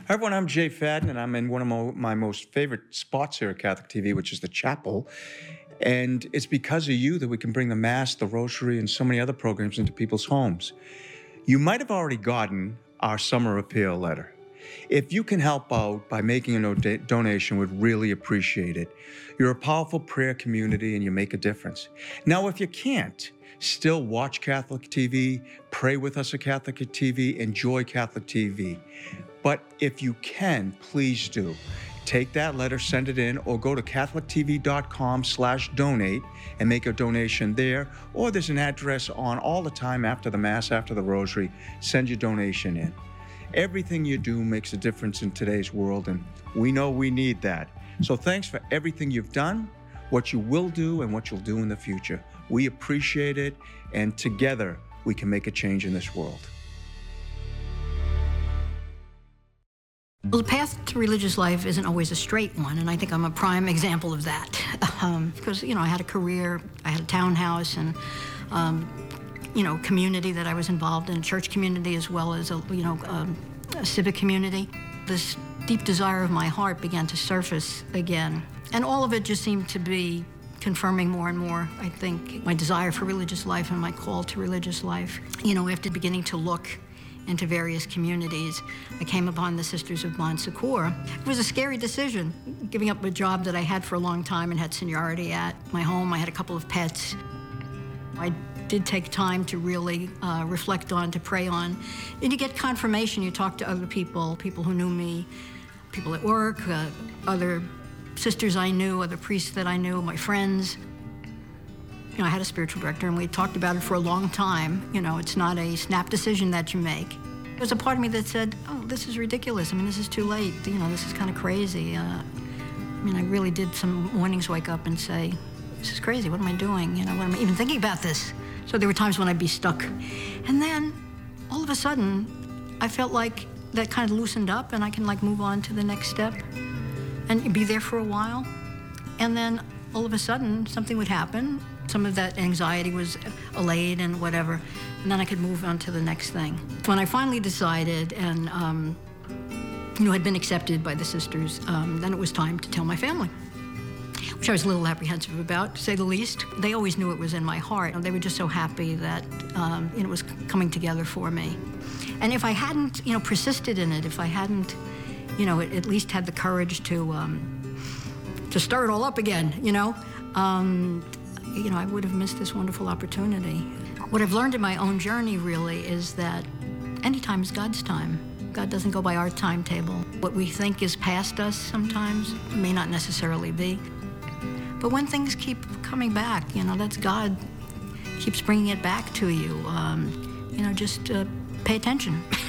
Hi, everyone. I'm Jay Fadden, and I'm in one of my most favorite spots here at Catholic TV, which is the chapel. And it's because of you that we can bring the Mass, the Rosary, and so many other programs into people's homes. You might have already gotten our summer appeal letter. If you can help out by making a donation, we'd really appreciate it. You're a powerful prayer community and you make a difference. Now, if you can't, still watch Catholic TV, pray with us at Catholic TV, enjoy Catholic TV. But if you can, please do. Take that letter, send it in, or go to catholictv.com/donate and make a donation there. Or there's an address on all the time after the Mass, after the Rosary. Send your donation in. Everything you do makes a difference in today's world, and we know we need that. So thanks for everything you've done, what you will do, and what you'll do in the future. We appreciate it, and together we can make a change in this world. Well, the path to religious life isn't always a straight one, and I think I'm a prime example of that. Because, I had a career, I had a townhouse, and, community that I was involved in, church community as well as, a civic community. This deep desire of my heart began to surface again. And all of it just seemed to be confirming more and more, I think, my desire for religious life and my call to religious life. After beginning to look into various communities, I came upon the Sisters of Bon Secours. It was a scary decision, giving up a job that I had for a long time and had seniority at. My home, I had a couple of pets. I did take time to really reflect on, to pray on. And you get confirmation, you talk to other people who knew me, people at work, other sisters I knew, other priests that I knew, my friends. I had a spiritual director, and we talked about it for a long time. It's not a snap decision that you make. There was a part of me that said, oh, this is ridiculous. This is too late. This is kind of crazy. I really did some mornings wake up and say, this is crazy. What am I doing? What am I even thinking about this? So there were times when I'd be stuck. And then, all of a sudden, I felt like that kind of loosened up, and I can, move on to the next step and be there for a while. And then, all of a sudden, something would happen. Some of that anxiety was allayed and whatever, and then I could move on to the next thing. When I finally decided and, had been accepted by the sisters, then it was time to tell my family, which I was a little apprehensive about, to say the least. They always knew it was in my heart. They were just so happy that it was coming together for me. And if I hadn't, persisted in it, if I hadn't, at least had the courage to start it all up again, I would have missed this wonderful opportunity. What I've learned in my own journey, really, is that any time is God's time. God doesn't go by our timetable. What we think is past us sometimes may not necessarily be. But when things keep coming back, that's God keeps bringing it back to you. Just pay attention.